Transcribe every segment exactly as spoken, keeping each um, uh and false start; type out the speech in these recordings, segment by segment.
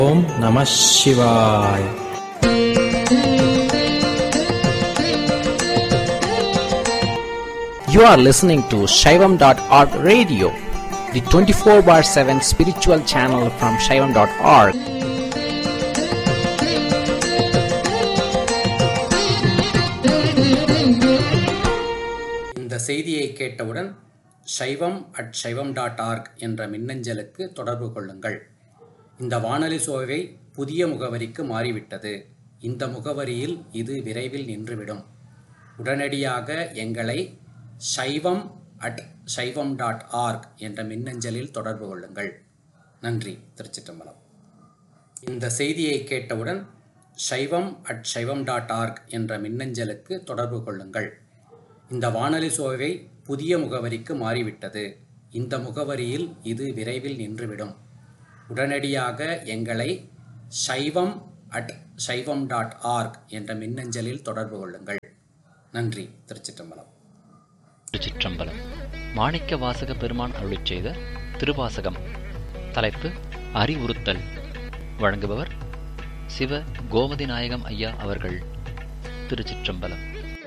ஓம் நம சிவாய். You are listening to Shaivam dot org radio, the twenty-four bar seven spiritual channel from Shaivam dot org. இந்த செய்தியை கேட்டவுடன் சைவம் அட் சைவம் டாட் ஆர்க் என்ற மின்னஞ்சலுக்கு தொடர்பு கொள்ளுங்கள். இந்த வானொலி சோவை புதிய முகவரிக்கு மாறிவிட்டது. இந்த முகவரியில் இது விரைவில் நின்றுவிடும். உடனடியாக எங்களை சைவம் அட் சைவம் டாட் ஆர்க் என்ற மின்னஞ்சலில் தொடர்பு கொள்ளுங்கள். நன்றி. திருச்சிற்றம்பலம். இந்த செய்தியை கேட்டவுடன் சைவம் அட் சைவம் டாட் ஆர்க் என்ற மின்னஞ்சலுக்கு தொடர்பு கொள்ளுங்கள். இந்த வானொலி சோவை புதிய முகவரிக்கு மாறிவிட்டது. இந்த முகவரியில் இது விரைவில் நின்றுவிடும். உடனடியாக எங்களை சைவம் அட் சைவம் டாட் ஆர்க் என்ற மின்னஞ்சலில் தொடர்பு கொள்ளுங்கள். நன்றி. திருச்சிற்றம்பலம். திருச்சிற்றம்பலம். மாணிக்க வாசக பெருமான் அருளிச் செய்த திருவாசகம். தலைப்பு அறிவுறுத்தல். வழங்குபவர் சிவ கோமதி நாயகம் ஐயா அவர்கள். திருச்சிற்றம்பலம்.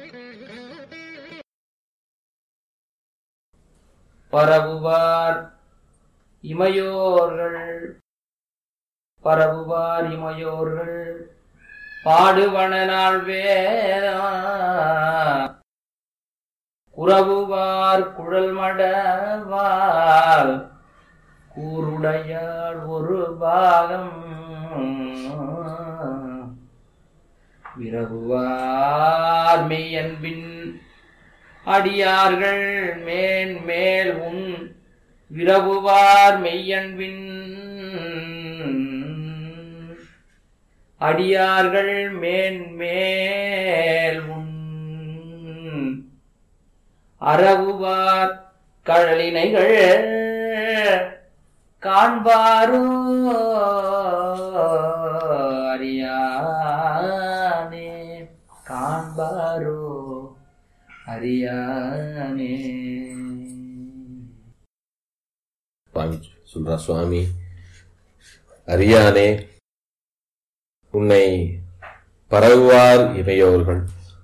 பரவுவார் இமையோர்கள் பரவுவார் இமையோர்கள் பாடுவன நாள் வேதா குரவுவார் குழல் மடவார் கூருடையாள் ஒரு பாகம் விரவுவார் மெய்யன்பின் அடியார்கள் மேன் மேல் உன் விரவுவார் மெய்யன்பின் அடியார்கள் மேன் மேல் உன் அறவுவார் கழலினைகள் காண்பாரோ அறியானே காண்பாரோ அறியானே. சொல்றா சுவாமி, அறியானே உன்னை பரவுவார் இமையோர்கள்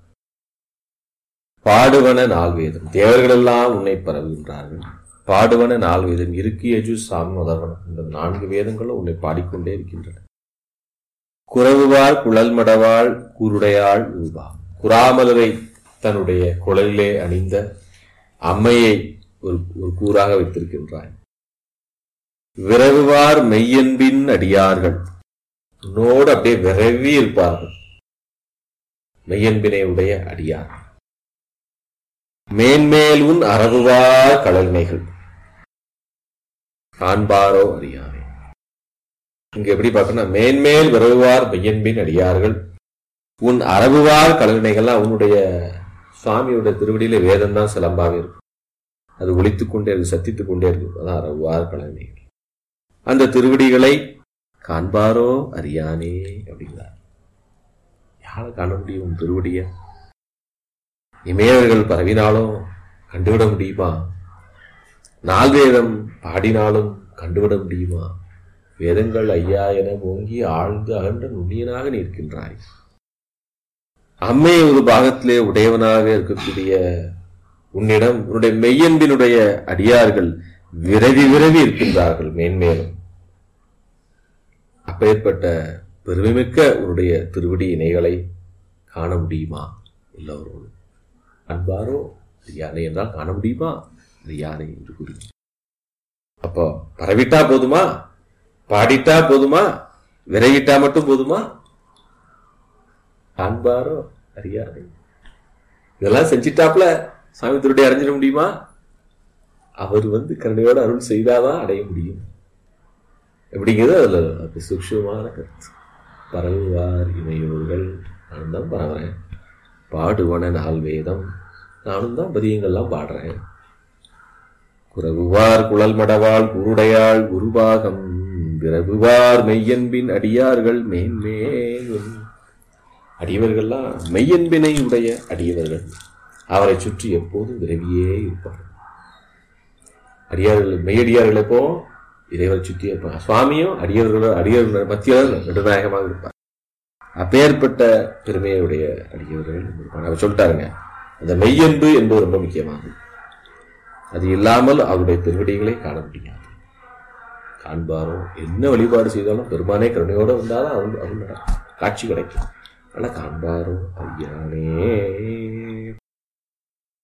பாடுவன நால்வேதம். தேவர்களெல்லாம் உன்னை பரவுகின்றார்கள். பாடுவன நால்வேதம் இருக்கு எஜு சாம் முதல்வனம். இந்த நான்கு வேதங்களும் உன்னை பாடிக்கொண்டே இருக்கின்றன. குரவுவார் குழல் மடவாள் கூருடையாள் ஊபா. குராமலரை தன்னுடைய குழலிலே அணிந்த அம்மையை ஒரு ஒரு கூறாக வைத்திருக்கின்றாய். விரவுவார் மெய்யன்பின் அடியார்கள் உன்னோடு அப்படியே விரவி இருப்பார்கள். மெய்யன்பினை உடைய அடியார்கள். மேன்மேல் உன் அறவுவார் கழல்மைகள் காண்பாரோ அறியானே. இங்க எப்படி பார்க்கணும், மேன்மேல் விரவுவார் மெய்யன்பின் அடியார்கள் உன் அறவுவார் கழல்மைகள்லாம் உன்னுடைய சுவாமியோட திருவடியில வேதம் தான் சிலம்பாவே இருக்கும். அது ஒலித்துக் கொண்டே இருக்கு, சத்தித்துக் கொண்டே இருக்கும். அதான் அறவுவார் கழல்மைகள். அந்த திருவடிகளை காண்பாரோ அறியானே அப்படிங்கிறார். யார காண முடியும் திருவடிய? இமயவர்கள் பரவினாலும் கண்டுவிட முடியுமா? நால்வேதம் பாடினாலும் கண்டுவிட முடியுமா? வேதங்கள் ஐயா என ஓங்கி ஆழ்ந்து அகன்ற நுண்ணியனாக நிற்கின்றாய். அம்மை ஒரு பாகத்திலே உடையவனாக இருக்கக்கூடிய உன்னிடம் உன்னுடைய மெய்யன்பினுடைய அடியார்கள் விரவி விரவி இருக்கின்றார்கள் மேன்மேலும். அப்பேற்பட்ட பெருமைமிக்க உன்னுடைய திருவடி இணைகளை காண முடியுமா? எல்லோரும் அன்பாரோ யானை என்றால் காண முடியுமா? யானை என்று கூறி அப்போ பரவிட்டா போதுமா? பாடிட்டா போதுமா? விரைவிட்டா மட்டும் போதுமா? காண்பாரோ அறியானே. இதெல்லாம் செஞ்சிட்டாப்ல சாமி திருடைய அடைஞ்சிட முடியுமா? அவர் வந்து கருணையோட அருள் செய்தாதான் அடைய முடியும். எப்படிங்கிறது அதுல சூக்ஷ்மமான கருத்து. பரவுவார் இமையோர்கள் நானும் தான் பரவுறேன். பாடுவன நால் வேதம் நானும் தான் பதியங்கள்லாம் பாடுறேன். குரவுவார் குழல் மடவாள் குருடையாள் குருபாகம் விரவுவார் மெய்யன்பின் அடியார்கள் மேன்மேலும். அடியவர்கள்லாம் மெய்யன்பினை உடைய அடியவர்கள். அவரை சுற்றி எப்போதும் விரவியே இருப்பார்கள். அடியார்கள் மெய்யடியார்கள் எப்போ இறைவரை சுற்றி இருப்பாங்க. சுவாமியும் அடியவர்களோட அடியவர்கள் மத்தியில் நடுநாயகமாக இருப்பார். அப்பேற்பட்ட பெருமையுடைய அடியவர்கள் இருப்பாங்க. அவர் சொல்லிட்டாருங்க, அந்த மெய்யன்பு என்பது ரொம்ப முக்கியமானது. அது இல்லாமல் அவருடைய திருவடிகளை காண முடியாது. காண்பாரோ என்ன வழிபாடு செய்தாலும் பெருமானே கருணையோடு வந்தாலும் அவன் அவன் காட்சி கிடைக்கும். ஆனால் காண்பாரோ ஐயானே